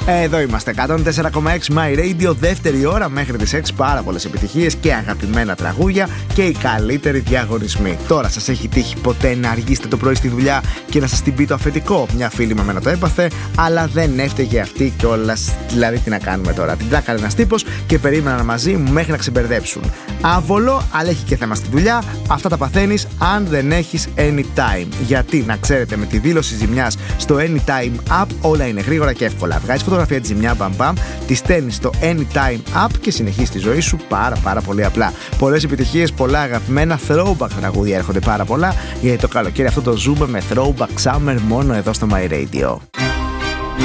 Εδώ είμαστε, 104,6 My Radio, δεύτερη ώρα μέχρι τις 6. Πάρα πολλές επιτυχίες και αγαπημένα τραγούδια και οι καλύτεροι διαγωνισμοί. Τώρα σας έχει τύχει ποτέ να αργήσετε το πρωί στη δουλειά και να σας την πει το αφεντικό? Μια φίλη μου το έπαθε, αλλά δεν έφταιγε αυτή κιόλας. Δηλαδή, τι να κάνουμε τώρα? Την τάκανε ένας τύπος και περίμεναν μαζί μου μέχρι να ξεμπερδέψουν. Άβολο, αλλά έχει και θέμα στη δουλειά. Αυτά τα παθαίνεις αν δεν έχεις Anytime. Γιατί να ξέρετε, με τη δήλωση ζημιάς στο Anytime App όλα είναι γρήγορα και εύκολα. Βγάζεις φωτογραφία τη ζημιά, μπαμπαμ, τη στέλνεις στο Anytime App και συνεχίζεις τη ζωή σου πάρα πολύ απλά. Πολλές επιτυχίες, πολλά αγαπημένα throwback τραγούδια έρχονται πάρα πολλά, γιατί το καλοκαίρι αυτό το ζούμε με throwback summer μόνο εδώ στο My Radio.